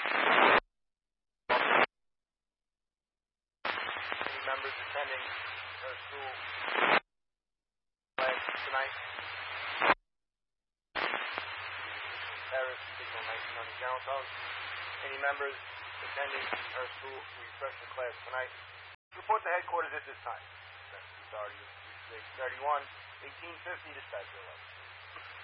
Any members attending our school class tonight? Paris, signal 19 on the ground phone. Any members attending our school refresher class tonight? Report to headquarters at this time. Sorry, 31, 1850, dispatch 11.